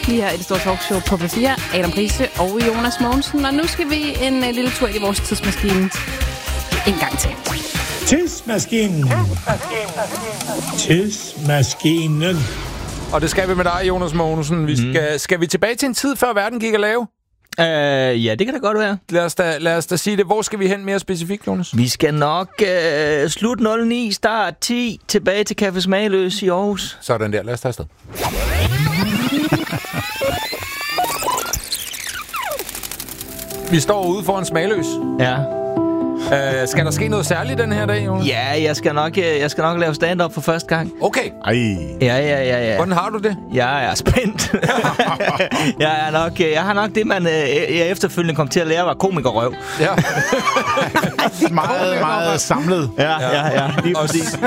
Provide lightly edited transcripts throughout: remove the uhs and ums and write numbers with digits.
lige her i det store talkshow på P4. Adam Riese og Jonas Mogensen. Og nu skal vi en lille tur i vores tidsmaskine en gang til. Tidsmaskinen. Tidsmaskinen. Og det skal vi med dig, Jonas Mogensen. Skal vi tilbage til en tid, før verden gik at lave? Ja, det kan da godt være. Lad os da sige det. Hvor skal vi hen mere specifikt, Jonas? Vi skal nok slut 09, start 10, tilbage til Café Smagløs i Aarhus. Sådan der. Lad os tage afsted. Vi står ude foran Smagløs. Ja. Skal der ske noget særligt den her dag, Jonas? Ja, jeg skal nok lave stand-up for første gang. Okay. Ej. Ja. Hvordan har du det? Jeg er spændt. Jeg har nok det, jeg efterfølgende kom til at lære, var komikerrøv. Ja. meget samlet. Ja, lige præcis.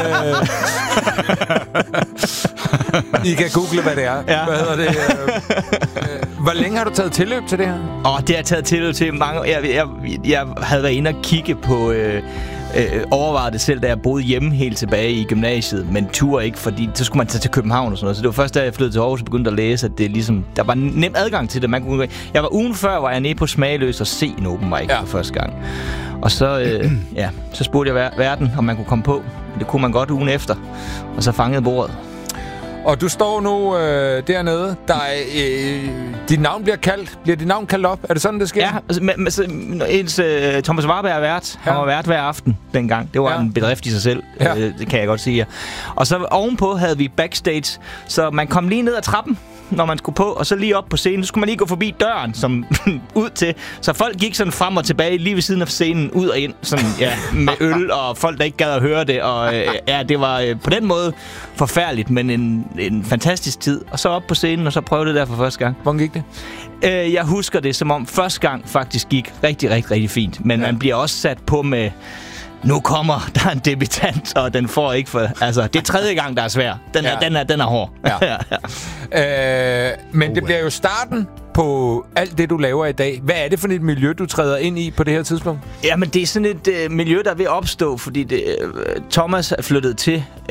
I kan google, hvad det er. Ja. Hvad hedder det? Hvor længe har du taget tilløb til det her? Det har jeg taget tilløb til mange. Jeg havde været inde og kigge på... overvejede det selv, da jeg boede hjemme helt tilbage i gymnasiet, men turde ikke, fordi så skulle man tage til København og sådan noget. Så det var først, da jeg flyttede til Aarhus og begyndte at læse, at det ligesom, der var nem adgang til det. Jeg var ugen før, var jeg nede på Smagløs og se en open mic for første gang. Og så, så spurgte jeg verden, om man kunne komme på. Det kunne man godt ugen efter. Og så fangede bordet. Og du står nu dernede. Dit navn bliver kaldt. Bliver dit navn kaldt op? Er det sådan, det sker? Ja, Thomas Warberg er vært. Han var vært hver aften dengang. Det var en bedrift i sig selv. Ja. Det kan jeg godt sige. Og så ovenpå havde vi backstage. Så man kom lige ned ad trappen, når man skulle på, og så lige op på scenen. Så skulle man lige gå forbi døren, som ud til. Så folk gik sådan frem og tilbage lige ved siden af scenen, ud og ind, sådan, med øl, og folk, der ikke gad at høre det. Og det var på den måde forfærdeligt, men en fantastisk tid. Og så op på scenen, og så prøvede det der for første gang. Hvordan gik det? Jeg husker det, som om første gang faktisk gik rigtig, rigtig, rigtig fint. Men man bliver også sat på med... Nu kommer der en debutant, og den får ikke for... Altså, det er tredje gang, der er svær. Den er hård. Ja. Men det bliver jo starten på alt det, du laver i dag. Hvad er det for et miljø, du træder ind i på det her tidspunkt? Jamen, det er sådan et miljø, der er ved at opstå, fordi Thomas er flyttet til